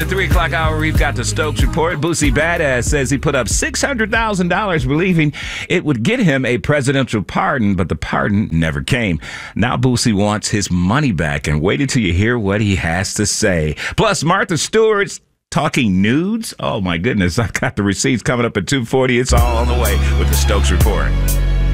The 3 o'clock hour, we've got the Stokes Report. Boosie Badass says he put up $600,000 believing it would get him a presidential pardon, but the pardon never came. Now Boosie wants his money back, and wait until you hear what he has to say. Plus, Martha Stewart's talking nudes. Oh, my goodness. I've got the receipts coming up at 2:40. It's all on the way with the Stokes Report.